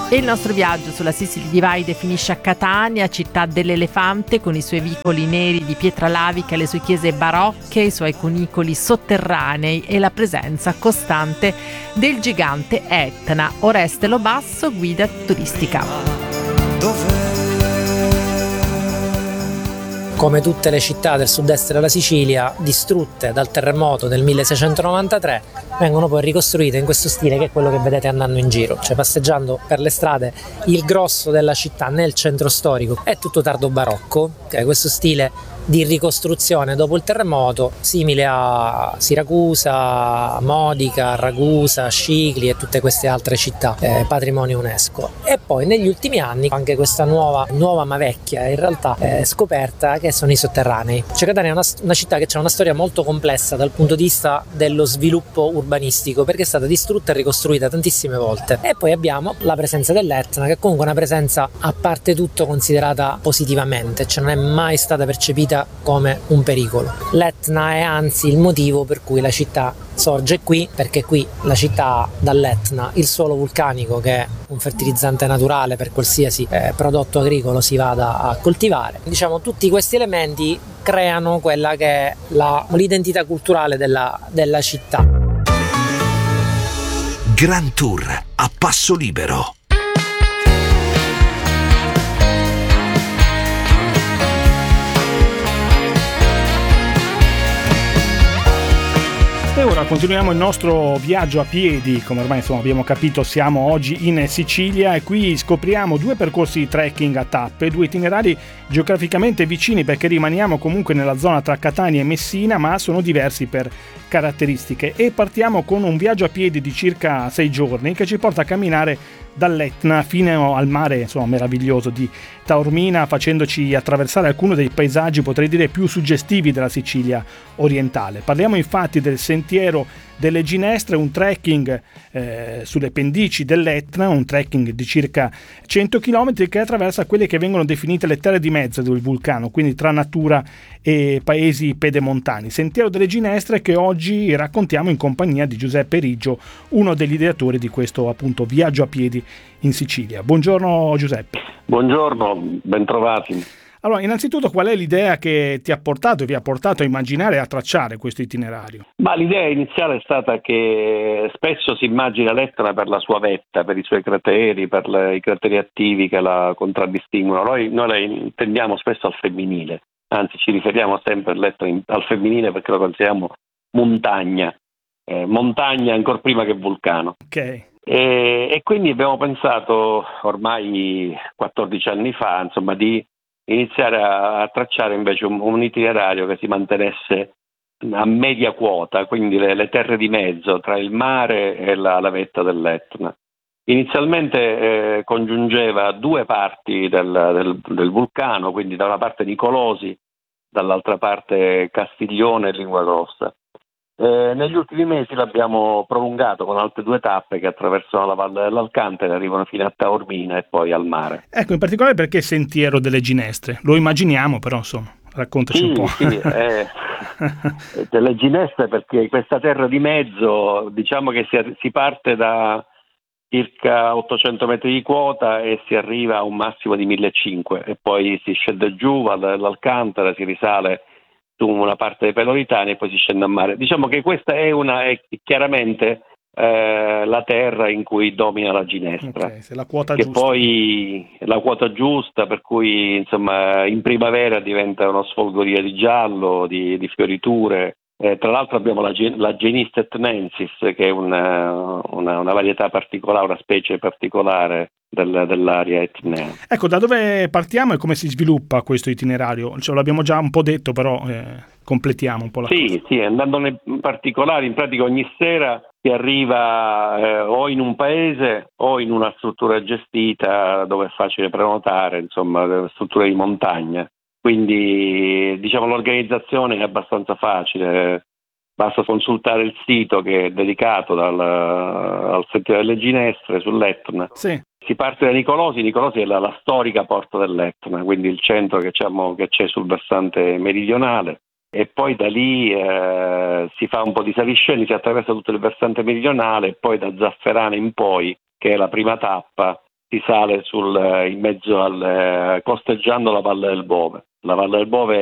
E il nostro viaggio sulla Sicily Divide finisce a Catania, città dell'elefante, con i suoi vicoli neri di pietra lavica, le sue chiese barocche, i suoi cunicoli sotterranei e la presenza costante del gigante Etna. Oreste Lobasso, guida turistica. Come tutte le città del sud-est della Sicilia, distrutte dal terremoto del 1693, vengono poi ricostruite in questo stile che è quello che vedete andando in giro. Cioè, passeggiando per le strade, il grosso della città nel centro storico è tutto tardo barocco, che è questo stile di ricostruzione dopo il terremoto, simile a Siracusa, Modica, Ragusa, Scicli e tutte queste altre città patrimonio UNESCO. E poi negli ultimi anni anche questa nuova ma vecchia in realtà scoperta, che sono i sotterranei. Cioè, Catania è una città che ha una storia molto complessa dal punto di vista dello sviluppo urbanistico, perché è stata distrutta e ricostruita tantissime volte. E poi abbiamo la presenza dell'Etna, che è comunque una presenza a parte tutto considerata positivamente, cioè non è mai stata percepita come un pericolo. L'Etna è anzi il motivo per cui la città sorge qui, perché qui la città ha dall'Etna il suolo vulcanico, che è un fertilizzante naturale per qualsiasi prodotto agricolo si vada a coltivare. Diciamo, tutti questi elementi creano quella che è l'identità culturale della città. Grand Tour a passo libero. E ora continuiamo il nostro viaggio a piedi. Come ormai abbiamo capito, siamo oggi in Sicilia e qui scopriamo due percorsi di trekking a tappe, due itinerari geograficamente vicini perché rimaniamo comunque nella zona tra Catania e Messina, ma sono diversi per caratteristiche. E partiamo con un viaggio a piedi di circa 6 giorni che ci porta a camminare dall'Etna fino al mare meraviglioso di Taormina, facendoci attraversare alcuni dei paesaggi, potrei dire, più suggestivi della Sicilia orientale. Parliamo infatti del Sentiero delle Ginestre, un trekking sulle pendici dell'Etna, un trekking di circa 100 km che attraversa quelle che vengono definite le terre di mezzo del vulcano, quindi tra natura e paesi pedemontani. Sentiero delle Ginestre che oggi raccontiamo in compagnia di Giuseppe Riggio, uno degli ideatori di questo appunto viaggio a piedi in Sicilia. Buongiorno Giuseppe. Buongiorno, bentrovati. Allora, innanzitutto, qual è l'idea che ti ha portato e vi ha portato a immaginare e a tracciare questo itinerario? Ma l'idea iniziale è stata che spesso si immagina l'Etna per la sua vetta, per i suoi crateri, per i crateri attivi che la contraddistinguono. Noi la intendiamo spesso al femminile, anzi ci riferiamo sempre all'Etna al femminile perché lo consideriamo montagna ancora prima che vulcano. Ok. E quindi abbiamo pensato ormai 14 anni fa, insomma, di iniziare a tracciare invece un itinerario che si mantenesse a media quota, quindi le terre di mezzo tra il mare e la vetta dell'Etna. Inizialmente congiungeva due parti del vulcano, quindi da una parte Nicolosi, dall'altra parte Castiglione e Lingua Grossa. Negli ultimi mesi l'abbiamo prolungato con altre due tappe che attraversano la Valle dell'Alcantara e arrivano fino a Taormina e poi al mare. Ecco, in particolare perché Sentiero delle Ginestre? Lo immaginiamo, però insomma, raccontaci un po'. Sì, delle Ginestre perché questa terra di mezzo, diciamo che si parte da circa 800 metri di quota e si arriva a un massimo di 1500 e poi si scende giù, Valle dell'Alcantara, si risale su una parte dei Peloritani e poi si scende a mare. Diciamo che questa è chiaramente la terra in cui domina la ginestra, okay, se la quota che giusta. Poi è la quota giusta, per cui insomma in primavera diventa uno sfolgorio di giallo, di fioriture. Tra l'altro abbiamo la Genista etnensis, che è una varietà particolare, una specie particolare dell'area etnea. Ecco, da dove partiamo e come si sviluppa questo itinerario? Cioè, l'abbiamo già un po' detto, però completiamo un po' la cosa. Sì, andando nei particolari, in pratica ogni sera si arriva o in un paese o in una struttura gestita dove è facile prenotare, insomma, strutture di montagna. Quindi diciamo l'organizzazione è abbastanza facile, basta consultare il sito che è dedicato al Sentiero delle Ginestre sull'Etna. Sì. Si parte da Nicolosi è la storica porta dell'Etna, quindi il centro che c'è sul versante meridionale, e poi da lì si fa un po' di saliscendi, si attraversa tutto il versante meridionale e poi da Zafferana in poi, che è la prima tappa, si sale in mezzo costeggiando la Valle del Bove. La Valle del Bove